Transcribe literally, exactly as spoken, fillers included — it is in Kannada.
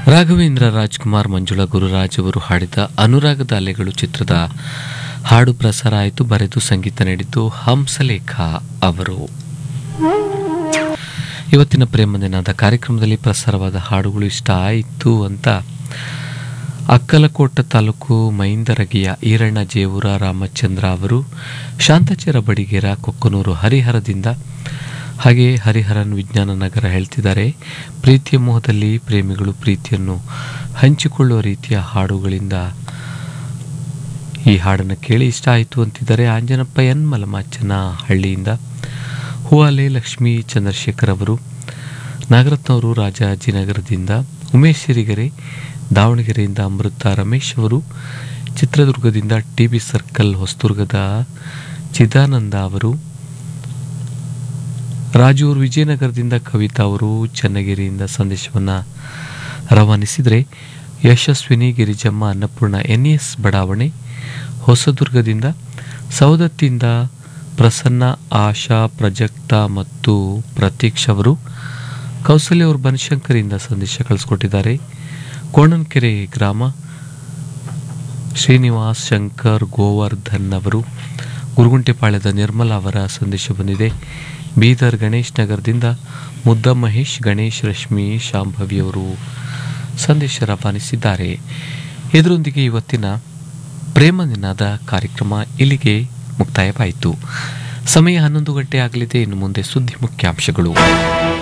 ರಾಘವೇಂದ್ರ ರಾಜ್ಕುಮಾರ್ ಮಂಜುಳಾ ಗುರುರಾಜ್ ಅವರು ಹಾಡಿದ ಅನುರಾಗದ ಅಲೆಗಳು ಚಿತ್ರದ ಹಾಡು ಪ್ರಸಾರ ಆಯಿತು. ಬರೆದು ಸಂಗೀತ ನೀಡಿದ್ದು ಹಂಸಲೇಖ ಅವರು. ಇವತ್ತಿನ ಪ್ರೇಮದಿನದ ಕಾರ್ಯಕ್ರಮದಲ್ಲಿ ಪ್ರಸಾರವಾದ ಹಾಡುಗಳು ಇಷ್ಟ ಆಯಿತು ಅಂತ ಅಕ್ಕಲಕೋಟ ತಾಲೂಕು ಮೈಂದರಗಿಯ ಈರಣ್ಣ ಜೇವೂರ ರಾಮಚಂದ್ರ ಅವರು, ಶಾಂತಚೇರ ಬಡಿಗೇರ ಕೊಕ್ಕನೂರು ಹರಿಹರದಿಂದ, ಹಾಗೆ ಹರಿಹರನ್ ವಿಜ್ಞಾನ ನಗರ ಹೇಳ್ತಿದ್ದಾರೆ, ಪ್ರೀತಿಯ ಮೋಹದಲ್ಲಿ ಪ್ರೇಮಿಗಳು ಪ್ರೀತಿಯನ್ನು ಹಂಚಿಕೊಳ್ಳುವ ರೀತಿಯ ಹಾಡುಗಳಿಂದ ಈ ಹಾಡನ್ನು ಕೇಳಿ ಇಷ್ಟ ಆಯಿತು ಅಂತಿದ್ದಾರೆ. ಆಂಜನಪ್ಪ ಎನ್ ಮಲಮಾಚನ ಹಳ್ಳಿಯಿಂದ, ಹೂವಾಲೆ ಲಕ್ಷ್ಮೀ ಚಂದ್ರಶೇಖರ್ ಅವರು, ನಾಗರತ್ನವರು ರಾಜಾಜಿನಗರದಿಂದ, ಉಮೇಶ್ ಸಿರಿಗೆರೆ ದಾವಣಗೆರೆಯಿಂದ, ಅಮೃತ ರಮೇಶ್ ಅವರು ಚಿತ್ರದುರ್ಗದಿಂದ, ಟಿ ಬಿ ಸರ್ಕಲ್ ಹೊಸದುರ್ಗದ ಚಿದಾನಂದ ಅವರು, ರಾಜೂರು ವಿಜಯನಗರದಿಂದ ಕವಿತಾ ಅವರು ಚನ್ನಗಿರಿಯಿಂದ ಸಂದೇಶವನ್ನು ರವಾನಿಸಿದರೆ, ಯಶಸ್ವಿನಿ ಗಿರಿಜಮ್ಮ ಅನ್ನಪೂರ್ಣ ಎನ್ ಎಸ್ ಬಡಾವಣೆ ಹೊಸದುರ್ಗದಿಂದ, ಸೌದತ್ತಿಯಿಂದ ಪ್ರಸನ್ನ ಆಶಾ ಪ್ರಜಕ್ತ ಮತ್ತು ಪ್ರತೀಕ್ಷ್ ಅವರು, ಕೌಸಲ್ಯ ಅವರು ಬನಶಂಕರಿಂದ ಸಂದೇಶ ಕಳಿಸ್ಕೊಟ್ಟಿದ್ದಾರೆ. ಕೋಣನ್ಕೆರೆ ಗ್ರಾಮ ಶ್ರೀನಿವಾಸ್ ಶಂಕರ್ ಗೋವರ್ಧನ್ ಅವರು, ಗುರುಗುಂಟೆಪಾಳ್ಯದ ನಿರ್ಮಲಾ ಅವರ ಸಂದೇಶ ಬಂದಿದೆ. ಬೀದರ್ ಗಣೇಶ್ ನಗರದಿಂದ ಮುದ್ದ ಮಹೇಶ್, ಗಣೇಶ್, ರಶ್ಮಿ, ಶಾಂಭವಿ ಅವರು ಸಂದೇಶ ರವಾನಿಸಿದ್ದಾರೆ. ಇದರೊಂದಿಗೆ ಇವತ್ತಿನ ಪ್ರೇಮದಿನದ ಕಾರ್ಯಕ್ರಮ ಇಲ್ಲಿಗೆ ಮುಕ್ತಾಯವಾಯಿತು. ಸಮಯ ಹನ್ನೊಂದು ಗಂಟೆ ಆಗಲಿದೆ. ಇನ್ನು ಮುಂದೆ ಸುದ್ದಿ ಮುಖ್ಯಾಂಶಗಳು.